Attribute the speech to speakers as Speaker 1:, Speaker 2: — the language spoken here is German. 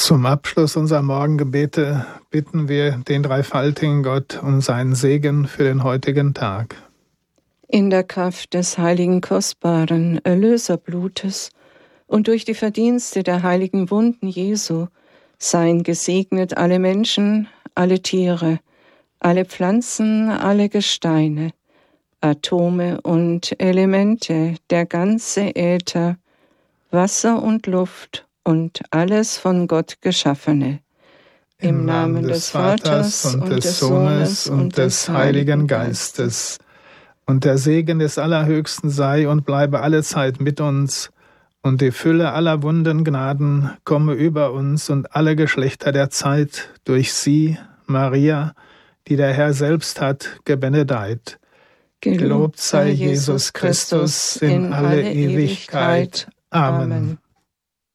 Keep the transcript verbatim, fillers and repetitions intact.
Speaker 1: Zum Abschluss unserer Morgengebete bitten wir den dreifaltigen Gott um seinen Segen für den heutigen Tag.
Speaker 2: In der Kraft des heiligen, kostbaren Erlöserblutes und durch die Verdienste der heiligen Wunden Jesu seien gesegnet alle Menschen, alle Tiere, alle Pflanzen, alle Gesteine, Atome und Elemente, der ganze Äther, Wasser und Luft und alles von Gott Geschaffene. Im Namen des Vaters und des Sohnes und des Heiligen Geistes.
Speaker 1: Und der Segen des Allerhöchsten sei und bleibe allezeit mit uns, und die Fülle aller Wunden Gnaden komme über uns und alle Geschlechter der Zeit durch sie, Maria, die der Herr selbst hat, gebenedeit. Gelobt sei Jesus Christus in alle Ewigkeit. Amen.